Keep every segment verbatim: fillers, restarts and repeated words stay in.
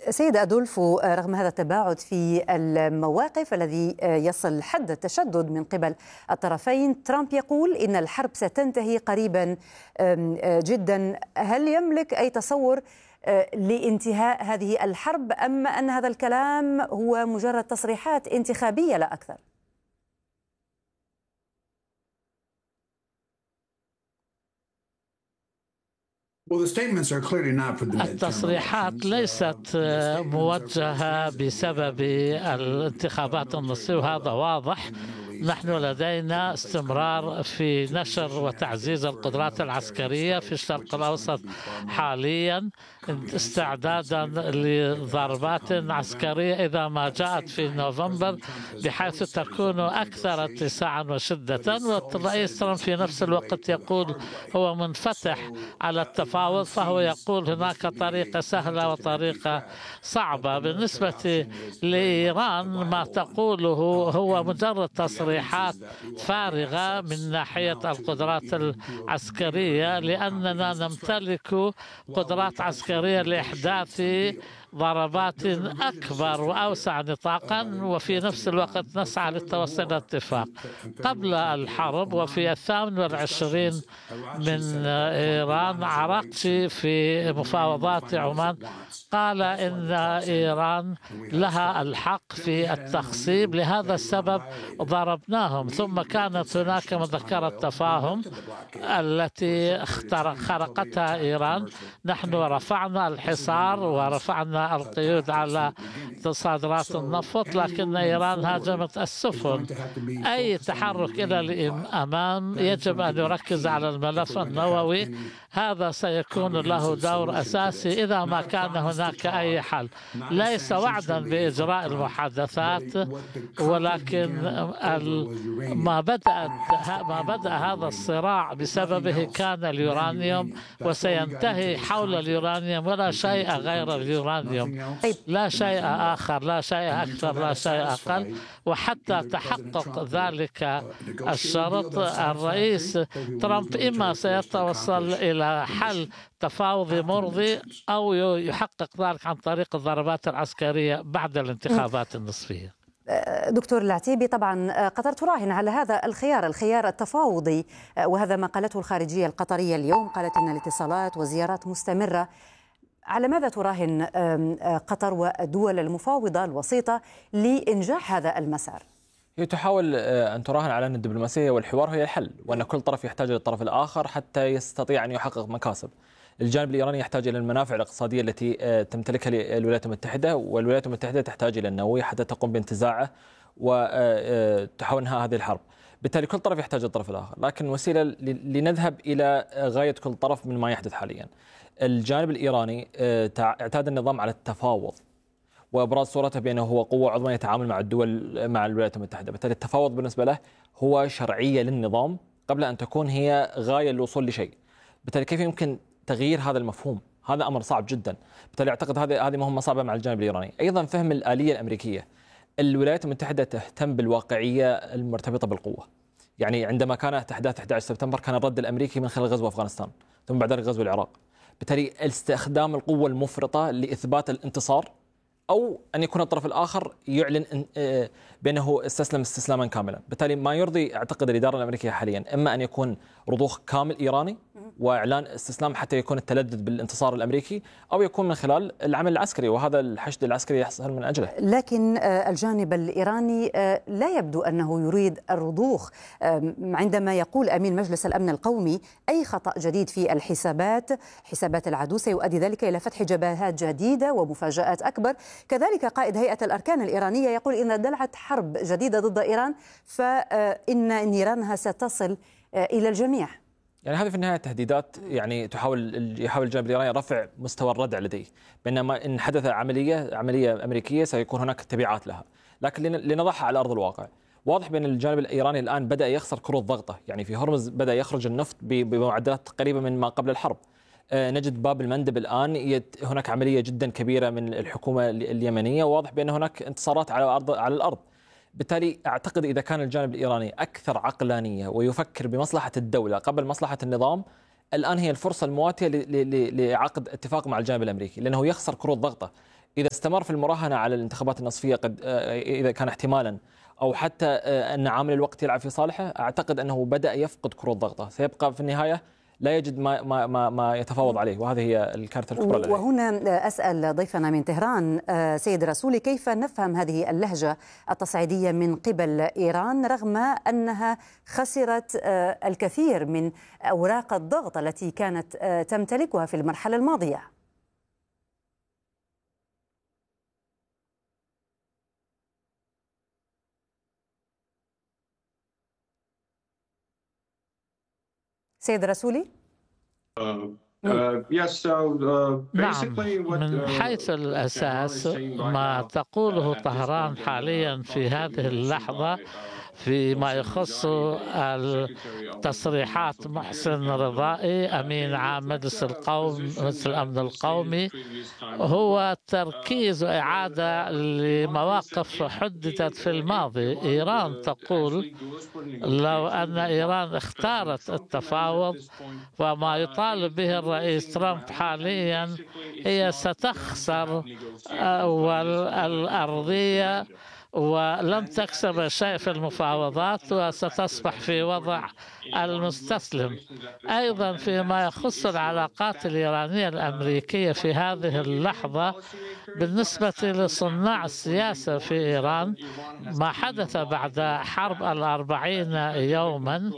سيد أدولفو، رغم هذا التباعد في المواقف الذي يصل حد التشدد من قبل الطرفين، ترامب يقول إن الحرب ستنتهي قريبا جدا. هل يملك أي تصور لانتهاء هذه الحرب، أم أن هذا الكلام هو مجرد تصريحات انتخابية لا أكثر؟ التصريحات ليست موجهة بسبب الانتخابات النصفية، وهذا واضح. نحن لدينا استمرار في نشر وتعزيز القدرات العسكرية في الشرق الأوسط حاليا، استعدادا لضربات عسكرية إذا ما جاءت في نوفمبر، بحيث تكون أكثر اتساعا وشدة. والرئيس ترامب في نفس الوقت يقول هو منفتح على التفاوض، فهو يقول هناك طريقة سهلة وطريقة صعبة. بالنسبة لإيران ما تقوله هو مجرد تصريحات فارغة من ناحية القدرات العسكرية، لأننا نمتلك قدرات عسكرية لإحداث ضربات أكبر وأوسع نطاقا، وفي نفس الوقت نسعى للتوصل إلى اتفاق. قبل الحرب وفي الثامن والعشرين من إيران، عراقشي في مفاوضات عمان قال إن إيران لها الحق في التخصيب، لهذا السبب ضربناهم. ثم كانت هناك مذكرة تفاهم التي خرقتها إيران، نحن رفعنا الحصار ورفعنا القيود على صادرات النفط، لكن إيران هاجمت السفن. أي تحرك إلى الأمام يجب أن يركز على الملف النووي، هذا سيكون له دور أساسي إذا ما كان هناك أي حل. ليس وعدا بإجراء المحادثات، ولكن ما بدأت ما بدأ هذا الصراع بسببه كان اليورانيوم، وسينتهي حول اليورانيوم ولا شيء غير اليورانيوم، لا شيء آخر، لا شيء أكثر، لا شيء أقل. وحتى تحقق ذلك الشرط، الرئيس ترامب إما سيتوصل إلى حل تفاوضي مرضي أو يحقق ذلك عن طريق الضربات العسكرية بعد الانتخابات النصفية. دكتور العتيبي، طبعا قطر تراهن على هذا الخيار، الخيار التفاوضي، وهذا ما قالته الخارجية القطرية اليوم، قالت إن الاتصالات وزيارات مستمرة. على ماذا تراهن قطر والدول المفاوضة الوسيطة لإنجاح هذا المسار؟ هي تحاول أن تراهن على أن الدبلوماسية والحوار هي الحل، وأن كل طرف يحتاج للطرف الآخر حتى يستطيع أن يحقق مكاسب. الجانب الإيراني يحتاج إلى المنافع الاقتصادية التي تمتلكها الولايات المتحدة، والولايات المتحدة تحتاج إلى النووي حتى تقوم بانتزاعه وتحاول انهاء هذه الحرب. بالتالي كل طرف يحتاج للطرف الآخر، لكن وسيلة لنذهب إلى غاية كل طرف من ما يحدث حاليا. الجانب الإيراني اعتاد النظام على التفاوض وإبراز صورته بأنه هو قوة عظمى يتعامل مع الدول مع الولايات المتحدة. بالتالي التفاوض بالنسبة له هو شرعية للنظام قبل أن تكون هي غاية للوصول لشيء. بالتالي كيف يمكن تغيير هذا المفهوم؟ هذا أمر صعب جدا. بالتالي أعتقد هذه هذه مهمة صعبة مع الجانب الإيراني. أيضا فهم الآلية الأمريكية. الولايات المتحدة تهتم بالواقعية المرتبطة بالقوة. يعني عندما كانت أحداث أحد عشر سبتمبر كان الرد الأمريكي من خلال غزو أفغانستان، ثم بعد ذلك غزو العراق. بالتالي استخدام القوة المفرطة لإثبات الانتصار، أو أن يكون الطرف الآخر يعلن بأنه استسلم استسلاما كاملا. بالتالي ما يرضي أعتقد الإدارة الأمريكية حاليا إما أن يكون رضوخ كامل إيراني وإعلان استسلام حتى يكون التلذذ بالانتصار الأمريكي، أو يكون من خلال العمل العسكري، وهذا الحشد العسكري يحصل من أجله. لكن الجانب الإيراني لا يبدو أنه يريد الرضوخ، عندما يقول أمين مجلس الأمن القومي أي خطأ جديد في الحسابات حسابات العدو سيؤدي ذلك إلى فتح جبهات جديدة ومفاجآت أكبر. كذلك قائد هيئة الأركان الإيرانية يقول إن دلعت حرب جديدة ضد إيران فإن نيرانها ستصل إلى الجميع. يعني هذه في النهاية تهديدات، يعني تحاول يحاول الجانب الإيراني رفع مستوى الردع لديه، بينما إن حدث عملية عملية أمريكية سيكون هناك تبعات لها، لكن لنضعها على أرض الواقع. واضح بأن الجانب الإيراني الآن بدأ يخسر كروت ضغطه، يعني في هرمز بدأ يخرج النفط بمعدلات قريبة من ما قبل الحرب. نجد باب المندب الآن هناك عملية جدا كبيرة من الحكومة اليمنية، وواضح بأن هناك انتصارات على أرض على الأرض. بالتالي أعتقد إذا كان الجانب الإيراني أكثر عقلانية ويفكر بمصلحة الدولة قبل مصلحة النظام، الآن هي الفرصة المواتية لعقد اتفاق مع الجانب الأمريكي، لأنه يخسر كروت ضغطه. إذا استمر في المراهنة على الانتخابات النصفية قد إذا كان احتمالا أو حتى أن عامل الوقت يلعب في صالحه، أعتقد أنه بدأ يفقد كروت ضغطه، سيبقى في النهاية لا يجد ما ما ما, ما يتفاوض عليه، وهذه هي الكارثة الكبرى لديه. وهنا أسأل ضيفنا من طهران سيد رسولي، كيف نفهم هذه اللهجة التصعيدية من قبل إيران رغم أنها خسرت الكثير من أوراق الضغط التي كانت تمتلكها في المرحلة الماضية؟ سيد رسولي؟ نعم، من حيث الأساس ما تقوله طهران حاليا في هذه اللحظة فيما يخص التصريحات محسن رضائي أمين عام مجلس القوم مجلس الأمن القومي هو تركيز وإعادة لمواقف حددت في الماضي. إيران تقول لو أن إيران اختارت التفاوض وما يطالب به الرئيس ترامب حاليا هي ستخسر الأرضية ولن تكسب شيء في المفاوضات وستصبح في وضع المستسلم. أيضا فيما يخص العلاقات الإيرانية الأمريكية في هذه اللحظة بالنسبة لصناع السياسة في إيران، ما حدث بعد حرب الأربعين يوما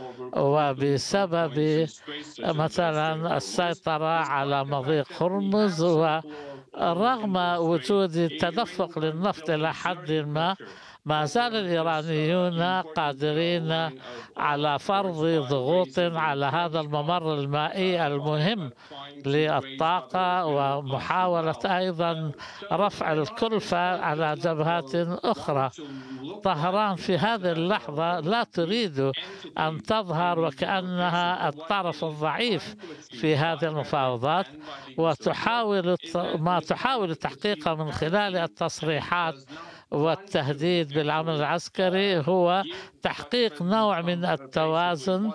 وبسبب مثلا السيطرة على مضيق هرمز ورغم وجود تدفق للنفط إلى حد ما، ما زال الإيرانيون قادرين على فرض ضغوط على هذا الممر المائي المهم للطاقة ومحاولة أيضا رفع الكلفة على جبهات أخرى. طهران في هذه اللحظة لا تريد أن تظهر وكأنها الطرف الضعيف في هذه المفاوضات، وتحاول ما تحاول تحقيقه من خلال التصريحات والتهديد بالعمل العسكري هو تحقيق نوع من التوازن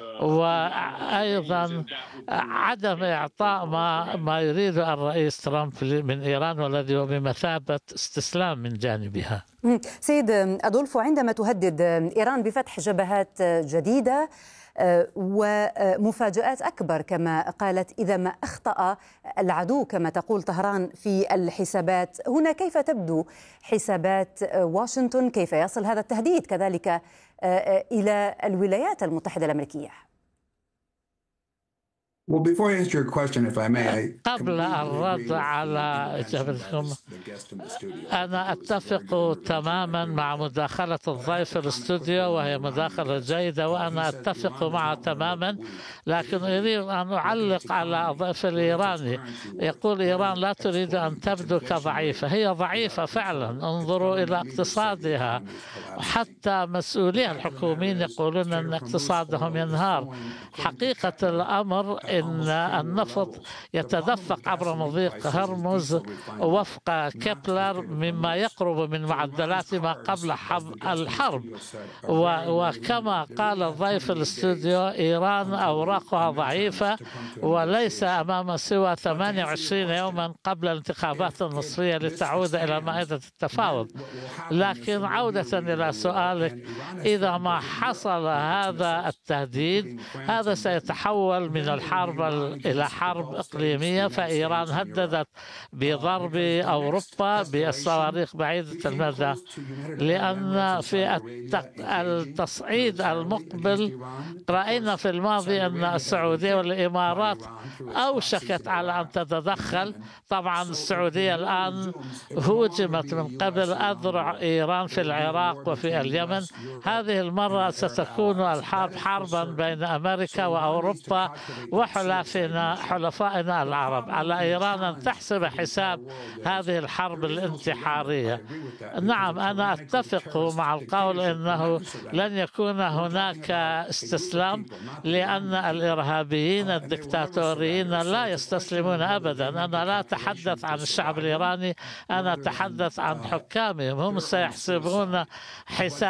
وأيضا عدم إعطاء ما ما يريده الرئيس ترامب من إيران والذي هو بمثابة استسلام من جانبها. سيد أدولفو، عندما تهدد إيران بفتح جبهات جديدة ومفاجآت أكبر كما قالت إذا ما أخطأ العدو كما تقول طهران في الحسابات، هنا كيف تبدو حسابات واشنطن؟ كيف يصل هذا التهديد كذلك إلى الولايات المتحدة الأمريكية؟ قبل الرد على إجابتكم، أنا أتفق تماما مع مداخلة الضيف في الاستوديو وهي مداخلة جيدة وأنا أتفق معها تماما، لكن أريد أن أعلق على الضيف الإيراني. يقول إيران لا تريد أن تبدو كضعيفة، هي ضعيفة فعلا. انظروا إلى اقتصادها، حتى مسؤوليها الحكوميين يقولون أن اقتصادهم ينهار. حقيقة الأمر إن النفط يتدفق عبر مضيق هرمز وفق كيبلر مما يقرب من معدلات ما قبل الحرب، وكما قال الضيف الاستوديو إيران أوراقها ضعيفة وليس أمام سوى ثمانية وعشرين يوما قبل الانتخابات النصفية لتعود إلى مائدة التفاوض. لكن عودة إلى سؤالك، إذا ما حصل هذا التهديد هذا سيتحول من الحرب إلى حرب إقليمية، فإيران هددت بضرب أوروبا بالصواريخ بعيدة المدى، لأن في التصعيد المقبل رأينا في الماضي أن السعودية والإمارات أوشكت على أن تتدخل. طبعا السعودية الآن هوجمت من قبل أذرع إيران في العراق وفي اليمن. هذه المرة ستكون الحرب حربا بين أمريكا وأوروبا وحلفائنا حلفائنا العرب. على إيران أن تحسب حساب هذه الحرب الانتحارية. نعم، أنا أتفق مع القول أنه لن يكون هناك استسلام، لأن الإرهابيين الدكتاتوريين لا يستسلمون أبدا. أنا لا أتحدث عن الشعب الإيراني، أنا أتحدث عن حكامهم. هم سيحسبون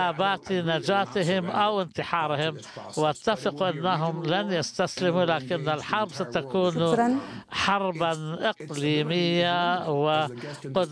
حسابات نجاتهم أو انتحارهم، واتفق أنهم لن يستسلموا، لكن الحرب ستكون حربا إقليمية و